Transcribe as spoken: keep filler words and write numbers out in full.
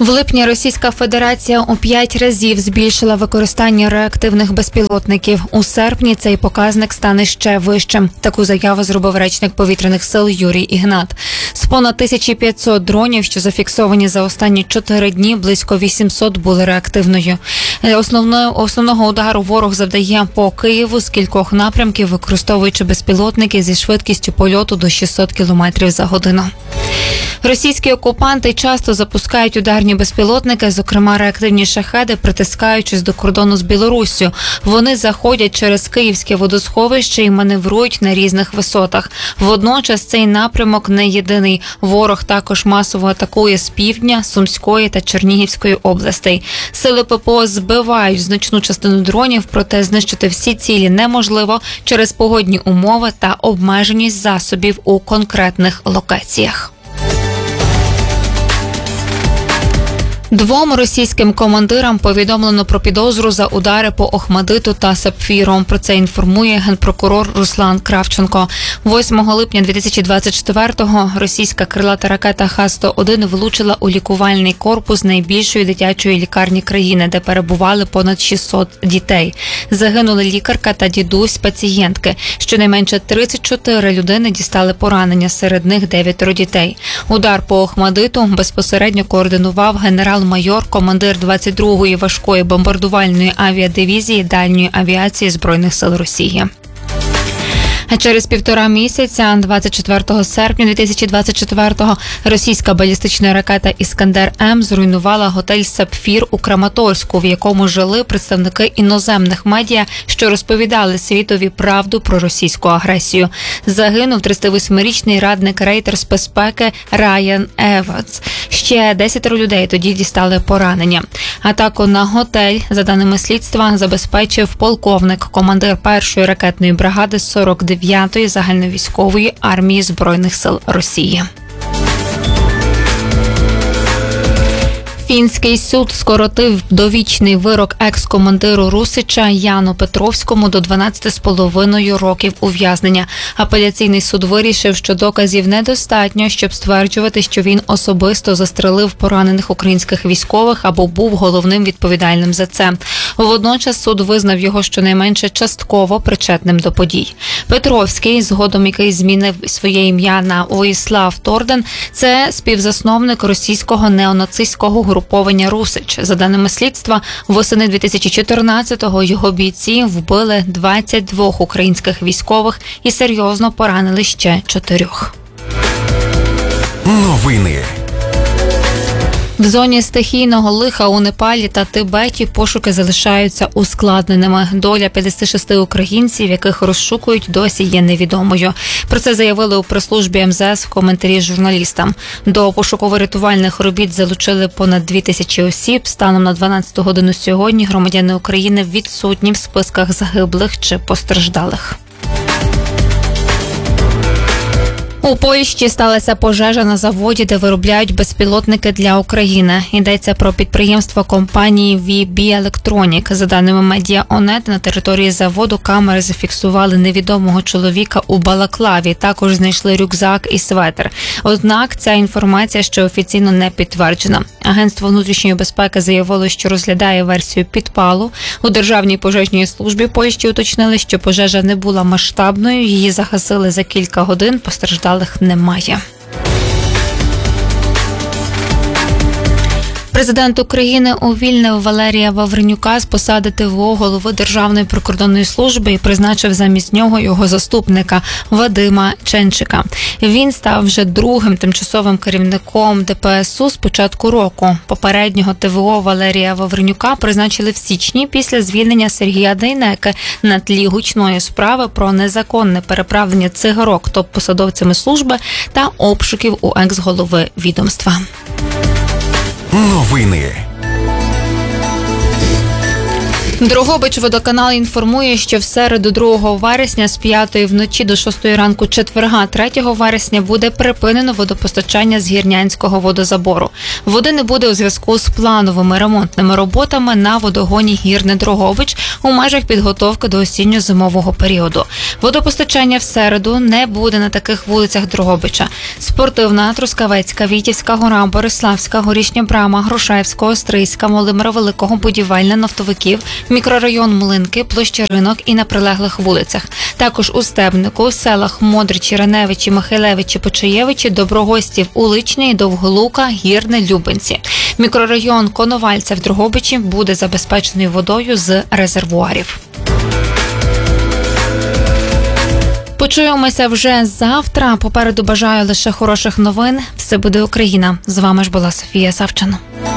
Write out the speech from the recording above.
В липні Російська Федерація у п'ять разів збільшила використання реактивних безпілотників. У серпні цей показник стане ще вищим. Таку заяву зробив речник повітряних сил Юрій Ігнат. З понад тисяча п'ятсот дронів, що зафіксовані за останні чотири дні, близько вісімсот були реактивною. Основного, основного удару ворог завдає по Києву з кількох напрямків, використовуючи безпілотники зі швидкістю польоту до шістсот кілометрів за годину. Російські окупанти часто запускають ударні безпілотники, зокрема реактивні шахеди, притискаючись до кордону з Білоруссю. Вони заходять через Київське водосховище і маневрують на різних висотах. Водночас цей напрямок не єдиний. Ворог також масово атакує з півдня, Сумської та Чернігівської областей. Сили ППО збивають значну частину дронів, проте знищити всі цілі неможливо через погодні умови та обмеженість засобів у конкретних локаціях. Двом російським командирам повідомлено про підозру за удари по Охмадиту та Сапфіру. Про це інформує генпрокурор Руслан Кравченко. восьмого липня дві тисячі двадцять четвертого російська крилата ракета Х сто один влучила у лікувальний корпус найбільшої дитячої лікарні країни, де перебували понад шістсот дітей. Загинули лікарка та дідусь пацієнтки. Щонайменше тридцять чотири людини дістали поранення, серед них дев'ятеро дітей. Удар по Охмадиту безпосередньо координував генерал майор, командир двадцять другої важкої бомбардувальної авіадивізії дальньої авіації Збройних сил Росії. А через півтора місяця, двадцять четвертого серпня дві тисячі двадцять четвертого, російська балістична ракета «Іскандер-М» зруйнувала готель «Сапфір» у Краматорську, в якому жили представники іноземних медіа, що розповідали світові правду про російську агресію. Загинув тридцятивосьмирічний радник Рейтерс безпеки Райан Еванс. Ще десятеро людей тоді дістали поранення. Атаку на готель, за даними слідства, забезпечив полковник, командир першої ракетної бригади сорок дев'ятої загальновійськової армії Збройних сил Росії. Фінський суд скоротив довічний вирок екс-командиру Русича Яну Петровському до дванадцяти з половиною років ув'язнення. Апеляційний суд вирішив, що доказів недостатньо, щоб стверджувати, що він особисто застрелив поранених українських військових або був головним відповідальним за це. Водночас суд визнав його щонайменше частково причетним до подій. Петровський, згодом який змінив своє ім'я на Воїслав Торден, це співзасновник російського неонацистського груповання «Русич». За даними слідства, восени дві тисячі чотирнадцятого його бійці вбили двадцять двох українських військових і серйозно поранили ще чотирьох. Новини. В зоні стихійного лиха у Непалі та Тибеті пошуки залишаються ускладненими. Доля п'ятдесят шість українців, яких розшукують, досі є невідомою. Про це заявили у прес-службі ем зе ес в коментарі журналістам. До пошуково-рятувальних робіт залучили понад дві тисячі осіб. Станом на дванадцяту годину сьогодні громадяни України відсутні в списках загиблих чи постраждалих. У Польщі сталася пожежа на заводі, де виробляють безпілотники для України. Йдеться про підприємство компанії ві бі Electronic. За даними медіа Онет, на території заводу камери зафіксували невідомого чоловіка у балаклаві. Також знайшли рюкзак і светр. Однак ця інформація ще офіційно не підтверджена. Агентство внутрішньої безпеки заявило, що розглядає версію підпалу. У Державній пожежній службі Польщі уточнили, що пожежа не була масштабною, її загасили за кілька годин, постраждалих немає. Президент України увільнив Валерія Вавренюка з посади те ве о голови Державної прикордонної служби і призначив замість нього його заступника Вадима Ченчика. Він став вже другим тимчасовим керівником де пе ес у з початку року. Попереднього те ве о Валерія Вавренюка призначили в січні після звільнення Сергія Дейнеки на тлі гучної справи про незаконне переправлення цигарок топ-посадовцями служби та обшуків у екс-голови відомства. Новини. Дрогобич водоканал інформує, що в середу другого вересня з п'ятої вночі до шостої ранку четверга третього вересня буде припинено водопостачання з гірнянського водозабору. Води не буде у зв'язку з плановими ремонтними роботами на водогоні Гірне Дрогобич у межах підготовки до осінньо-зимового періоду. Водопостачання в середу не буде на таких вулицях Дрогобича: Спортивна, Трускавецька, Вітівська гора, Бориславська, Горішня Брама, Грушевська, Острийська, Володимира Великого, Будівельна, Нафтовиків, мікрорайон Млинки, площа Ринок і на прилеглих вулицях. Також у Стебнику, селах Модричі, Раневичі, Михайлевичі, Почаєвичі, Доброгостів, Уличні, Довголука, Гірне, Любенці. Мікрорайон Коновальця в Дрогобичі буде забезпечений водою з резервуарів. Почуємося вже завтра. Попереду бажаю лише хороших новин. Все буде Україна. З вами ж була Софія Савчан.